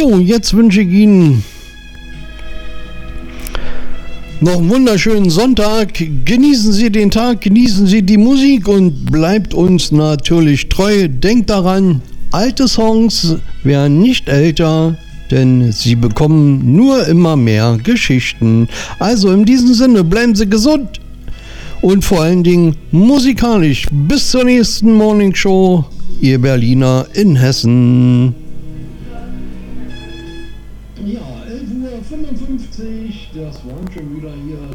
Jo, jetzt wünsche ich Ihnen noch einen wunderschönen Sonntag. Genießen Sie den Tag, genießen Sie die Musik und bleibt uns natürlich treu. Denkt daran, alte Songs werden nicht älter, denn sie bekommen nur immer mehr Geschichten. Also in diesem Sinne, bleiben Sie gesund und vor allen Dingen musikalisch. Bis zur nächsten Morning Show, Ihr Berliner in Hessen. Ja, 11:55 Uhr, das waren schon wieder hier